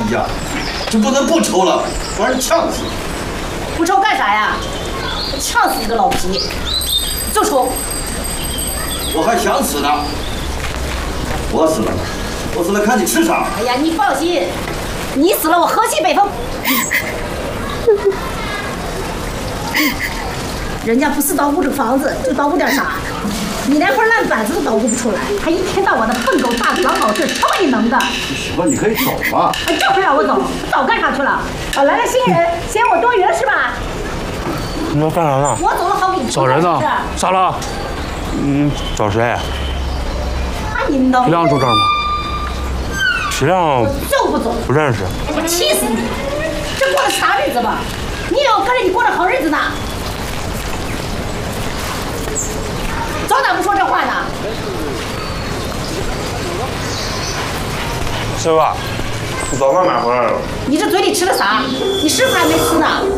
家，就不能不抽了，把人呛死。 不抽干啥呀？呛死你个老皮！就抽。 我还想死呢。我死了看你吃啥。 哎呀，你放心，你死了我河西北风。人家不是捣鼓这个房子，就捣鼓点啥？你连块烂板子都捣鼓不出来，还一天到晚的笨狗大狼搞事，他把你能的。 媳妇，你可以走吧。 这不让我走，早干啥去了？啊，来了新人，嫌我多余了是吧？ 你要干啥呢？ 我走了好几天。 找人呢？咋了？找谁？ 那你能？ 皮亮住这儿吗？皮亮就不走， 不认识。 我气死你！这过的啥日子吧？你以为我跟着你过着好日子呢？早咋不说这话呢？ 媳妇，你早饭买回来了。 你这嘴里吃的啥？你师傅还没吃呢。